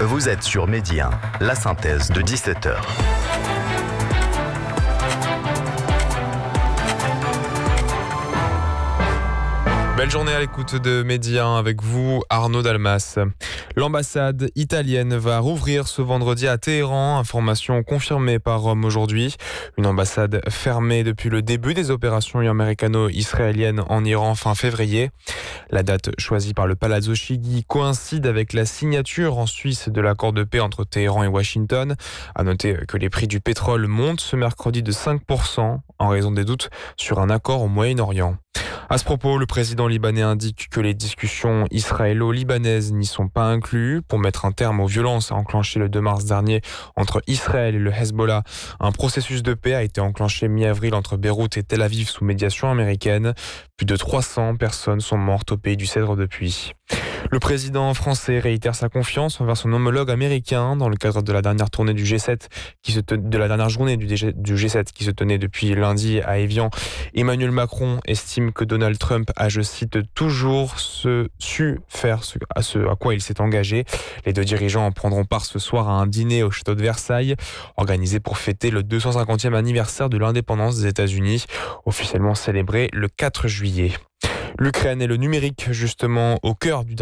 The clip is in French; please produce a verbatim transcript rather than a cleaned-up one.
Vous êtes sur Midi un, la synthèse de dix-sept heures. Belle journée à l'écoute de Midi un avec vous, Arnaud Dalmas. L'ambassade italienne va rouvrir ce vendredi à Téhéran, information confirmée par Rome aujourd'hui. Une ambassade fermée depuis le début des opérations américano-israéliennes en Iran fin février. La date choisie par le Palazzo Chigi coïncide avec la signature en Suisse de l'accord de paix entre Téhéran et Washington. À noter que les prix du pétrole montent ce mercredi de cinq pour cent en raison des doutes sur un accord au Moyen-Orient. À ce propos, le président libanais indique que les discussions israélo-libanaises n'y sont pas inclus. Pour mettre un terme aux violences enclenchées le deux mars dernier entre Israël et le Hezbollah, un processus de paix a été enclenché mi-avril entre Beyrouth et Tel Aviv sous médiation américaine. Plus de trois cents personnes sont mortes au pays du Cèdre depuis. Le président français réitère sa confiance envers son homologue américain dans le cadre de la dernière tournée du G sept, qui se te... de la dernière journée du, G... du G sept qui se tenait depuis lundi à Évian. Emmanuel Macron estime que Donald Trump a, je cite, toujours ce... su faire ce... À, ce à quoi il s'est engagé. Les deux dirigeants en prendront part ce soir à un dîner au château de Versailles, organisé pour fêter le deux cent cinquantième anniversaire de l'indépendance des États-Unis, officiellement célébré le quatre juillet. L'Ukraine et le numérique, justement, au cœur du